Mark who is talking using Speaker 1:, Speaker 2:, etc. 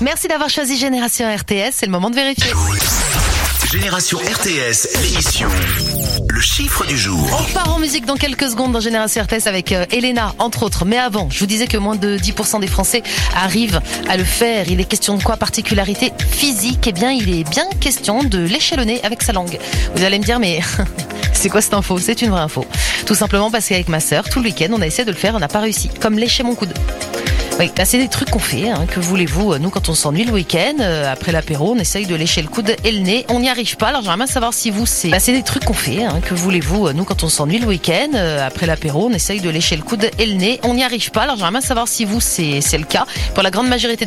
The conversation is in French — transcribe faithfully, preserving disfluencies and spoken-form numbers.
Speaker 1: Merci d'avoir choisi Génération R T S, c'est le moment de vérifier.
Speaker 2: Génération R T S, l'émission. Le chiffre du jour.
Speaker 1: On part en musique dans quelques secondes dans Génération R T S avec euh, Elena, entre autres. Mais avant, je vous disais que moins de dix pour cent des Français arrivent à le faire. Il est question de quoi? Particularité physique? Eh bien, il est bien question de lécher le nez avec sa langue. Vous allez me dire, mais c'est quoi cette info? C'est une vraie info. Tout simplement parce qu'avec ma sœur, tout le week-end, on a essayé de le faire, on n'a pas réussi. Comme lécher mon coude. Oui, bah c'est des trucs qu'on fait, hein. Que voulez-vous? Nous, quand on s'ennuie le week-end, euh, après l'apéro, on essaye de lécher le coude et le nez. On n'y arrive pas. Alors, j'aimerais bien savoir si vous, c'est... Bah, c'est des trucs qu'on fait, hein. Que voulez-vous? Nous, quand on s'ennuie le week-end, euh, après l'apéro, on essaye de lécher le coude et le nez. On n'y arrive pas. Alors, j'aimerais bien savoir si vous, c'est, c'est le cas. Pour la grande majorité